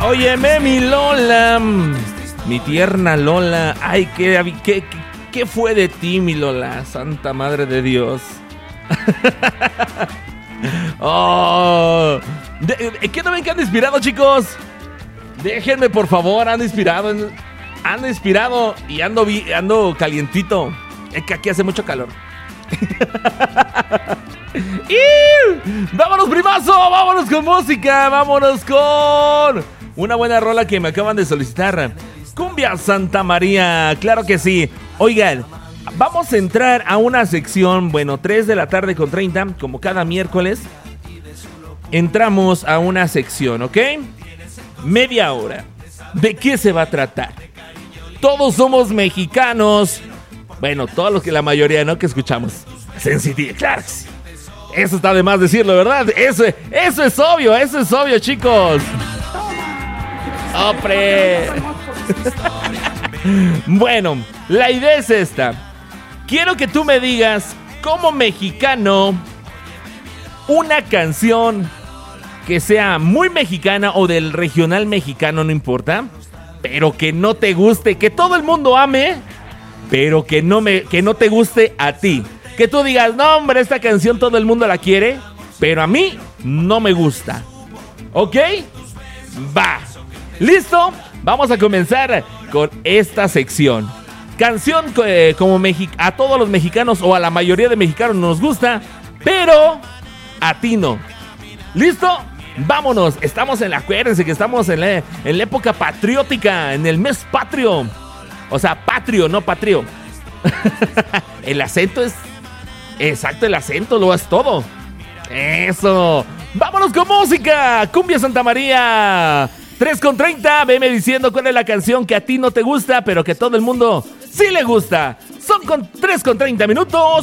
Óyeme, mi Lola, mi tierna Lola. Ay, ¿qué fue de ti, mi Lola? Santa Madre de Dios. ¿Qué no ven que ando inspirado, chicos? Déjenme, por favor, ando inspirado y ando calientito. Es que aquí hace mucho calor. ¡Vámonos, primazo! ¡Vámonos con música! ¡Vámonos con una buena rola que me acaban de solicitar! Cumbia Santa María, claro que sí. Oigan, vamos a entrar a una sección, 3 de la tarde con 30, como cada miércoles. Entramos a una sección, ¿ok? Media hora. ¿De qué se va a tratar? Todos somos mexicanos. Bueno, todos los que la mayoría, ¿no? Que escuchamos. Sensitive, claro que sí. Eso está de más decirlo, ¿verdad? Eso es obvio, chicos. ¡Hombre! Bueno, la idea es esta. Quiero que tú me digas, como mexicano, una canción que sea muy mexicana o del regional mexicano, no importa, pero que no te guste, que todo el mundo ame, pero que no te guste a ti. Que tú digas, no, hombre, esta canción todo el mundo la quiere, pero a mí no me gusta. ¿Ok? Va. ¿Listo? Vamos a comenzar con esta sección. Canción como a todos los mexicanos o a la mayoría de mexicanos nos gusta, pero a ti no. ¿Listo? Vámonos. Acuérdense que estamos en la época patriótica, en el mes patrio. O sea, patrio, no patrio. El acento es... Exacto, el acento lo es todo. Eso. Vámonos con música. Cumbia Santa María. 3:30. Veme diciendo cuál es la canción que a ti no te gusta, pero que todo el mundo sí le gusta. Son 3:30 minutos.